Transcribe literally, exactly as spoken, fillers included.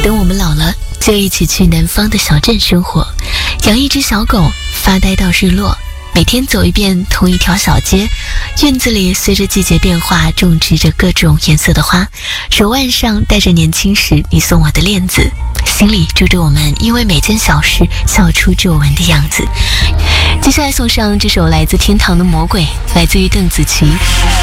等我们老了，就一起去南方的小镇生活，养一只小狗，发呆到日落，每天走一遍同一条小街，院子里随着季节变化种植着各种颜色的花，手腕上戴着年轻时你送我的链子，心里住着我们因为每件小事笑出皱纹的样子。接下来送上这首来自天堂的魔鬼，来自于邓紫棋。